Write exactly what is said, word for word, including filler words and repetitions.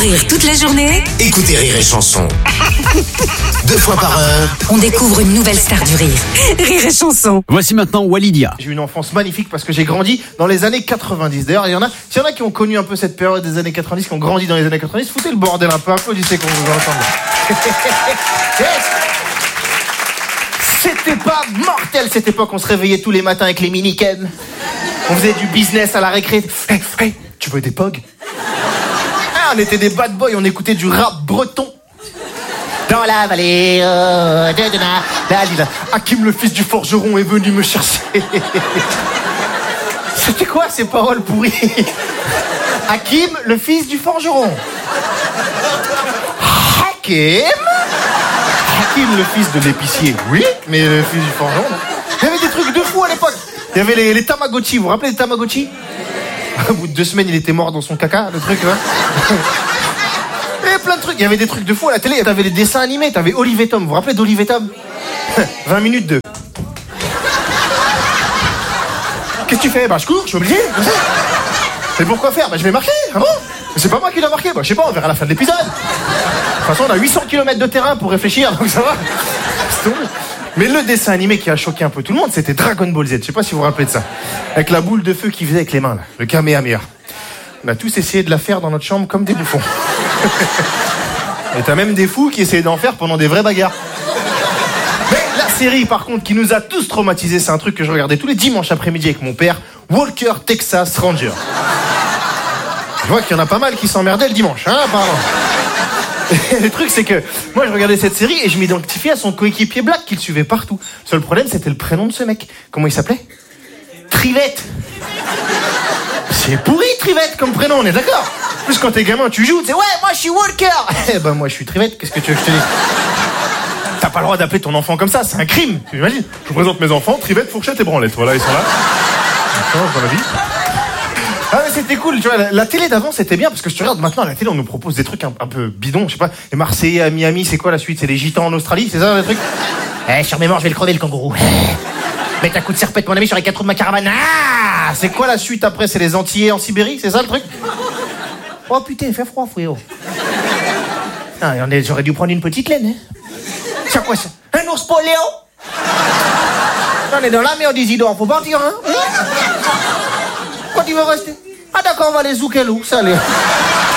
rire toute la journée, Écoutez Rire et Chanson. Deux fois par heure. on découvre une nouvelle star du rire. Rire et Chanson. Voici maintenant Walidia. J'ai eu une enfance magnifique parce que j'ai grandi dans les années quatre-vingt-dix. D'ailleurs, il y en a, s'il y en a qui ont connu un peu cette période des années quatre-vingt-dix, qui ont grandi dans les années quatre-vingt-dix, foutez le bordel un peu, applaudissez qu'on vous entende. Yes. C'était pas mortel cette époque, on se réveillait tous les matins avec les mini-ken. On faisait du business à la récré. Hey, hey, tu veux des pogs? Ah, on était des bad boys, on écoutait du rap breton. Dans la vallée euh, de, de la, la, la, Hakim, le fils du forgeron, est venu me chercher. C'était quoi ces paroles pourries? Hakim, le fils du forgeron. Hakim Hakim, le fils de l'épicier. Oui, mais le fils du forgeron, non. Il y avait des trucs de fou à l'époque. Il y avait les, les Tamagotchi, vous vous rappelez les Tamagotchi? Au bout de deux semaines, il était mort dans son caca, le truc, là. Il y avait plein de trucs, il y avait des trucs de fou à la télé. T'avais les dessins animés, t'avais Olive et Tom. Vous vous rappelez d'Olive et Tom? vingt minutes de... Qu'est-ce que tu fais? Bah je cours, je suis obligé. Mais pourquoi faire? Bah je vais marquer, ah bon? Mais c'est pas moi qui dois marquer, bah je sais pas, on verra à la fin de l'épisode. De toute façon, on a huit cents kilomètres de terrain pour réfléchir, donc ça va. C'est tout. Mais le dessin animé qui a choqué un peu tout le monde, c'était Dragon Ball Z. Je sais pas si vous vous rappelez de ça. Avec la boule de feu qu'il faisait avec les mains, là. Le Kamehameha. On a tous essayé de la faire dans notre chambre comme des bouffons. Et t'as même des fous qui essayaient d'en faire pendant des vraies bagarres. Mais la série, par contre, qui nous a tous traumatisés, c'est un truc que je regardais tous les dimanches après-midi avec mon père. Walker Texas Ranger. Je vois qu'il y en a pas mal qui s'emmerdaient le dimanche, hein, apparemment. Et le truc, c'est que moi, je regardais cette série et je m'identifiais à son coéquipier Black qui le suivait partout. Le seul problème, c'était le prénom de ce mec. Comment il s'appelait? Trivette. C'est pourri, Trivette, comme prénom, on est d'accord? En plus, quand t'es gamin, tu joues, tu sais, ouais, moi, je suis Walker. Eh ben, moi, je suis Trivette, qu'est-ce que tu veux que je te dise? T'as pas le droit d'appeler ton enfant comme ça, c'est un crime, tu imagines? Je vous présente mes enfants, Trivette, Fourchette et Branlette. Voilà, ils sont là. Ils changent dans la vie. Ah mais c'était cool, tu vois, la, la télé d'avant c'était bien parce que je te regarde maintenant à la télé on nous propose des trucs un, un peu bidons, je sais pas, les Marseillais à Miami, c'est quoi la suite? C'est les Gitans en Australie, c'est ça le truc? Eh, sur mes morts, je vais le crever le kangourou. Mets un coup de serpette mon ami sur les quatre roues de ma caravane. Ah, c'est quoi la suite après? C'est les Antillais en Sibérie, c'est ça le truc? Oh putain, il fait froid frérot. Ah, j'aurais dû prendre une petite laine, hein. C'est quoi ça? Un ours poléo? On est dans la merde d'Isidore, faut partir, hein? Quoi tu veux rester? Ah d'accord, on va aller zouker l'ours, allez.